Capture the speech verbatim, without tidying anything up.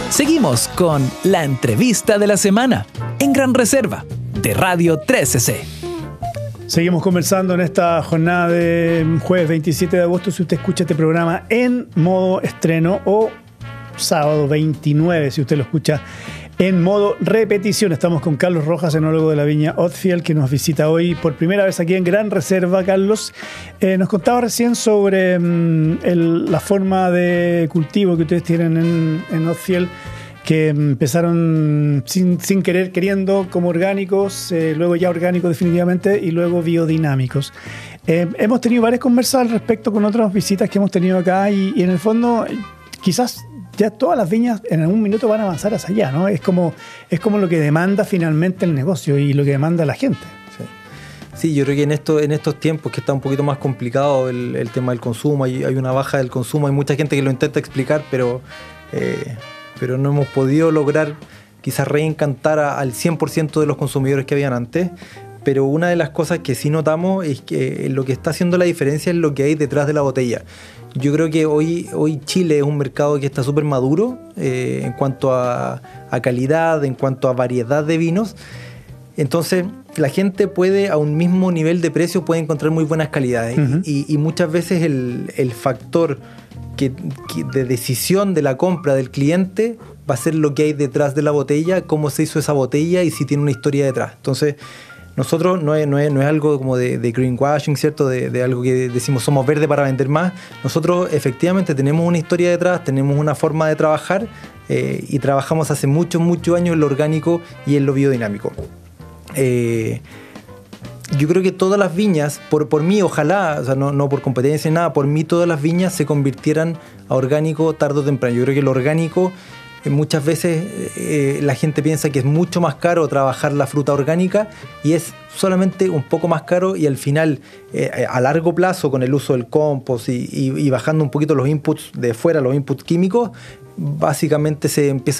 Seguimos con la entrevista de la semana en Gran Reserva de Radio trece C. Seguimos conversando en esta jornada de jueves veintisiete de agosto. Si usted escucha este programa en modo estreno, o sábado veintinueve, si usted lo escucha en modo repetición. Estamos con Carlos Rojas, enólogo de la viña Odfjell, que nos visita hoy por primera vez aquí en Gran Reserva. Carlos, eh, nos contaba recién sobre mm, el, la forma de cultivo que ustedes tienen en, en Odfjell, que empezaron sin, sin querer, queriendo, como orgánicos, eh, luego ya orgánicos definitivamente, y luego biodinámicos. Eh, hemos tenido varias conversas al respecto con otras visitas que hemos tenido acá, y, y en el fondo quizás ya todas las viñas en algún minuto van a avanzar hacia allá, ¿no? Es como, es como lo que demanda finalmente el negocio y lo que demanda la gente. Sí, sí, yo creo que en, esto, en estos tiempos que está un poquito más complicado el, el tema del consumo, hay, hay una baja del consumo, hay mucha gente que lo intenta explicar, pero, eh, pero no hemos podido lograr quizás reencantar a, al cien por ciento de los consumidores que habían antes. Pero una de las cosas que sí notamos es que lo que está haciendo la diferencia es lo que hay detrás de la botella. Yo creo que hoy, hoy Chile es un mercado que está súper maduro eh, en cuanto a, a calidad, en cuanto a variedad de vinos. Entonces, la gente puede, a un mismo nivel de precio, puede encontrar muy buenas calidades. Uh-huh. y, y muchas veces el, el factor que, que de decisión de la compra del cliente va a ser lo que hay detrás de la botella, cómo se hizo esa botella y si tiene una historia detrás. Entonces, nosotros no es, no es, no es algo como de, de greenwashing, ¿cierto? De, de algo que decimos somos verde para vender más. Nosotros efectivamente tenemos una historia detrás, tenemos una forma de trabajar eh, y trabajamos hace muchos, muchos años en lo orgánico y en lo biodinámico. Eh, yo creo que todas las viñas, por, por mí ojalá, o sea, no, no por competencia ni nada, por mí todas las viñas se convirtieran a orgánico tarde o temprano. Yo creo que lo orgánico... Muchas veces eh, la gente piensa que es mucho más caro trabajar la fruta orgánica y es solamente un poco más caro, y al final eh, a largo plazo, con el uso del compost y, y, y bajando un poquito los inputs de fuera, los inputs químicos, básicamente se empieza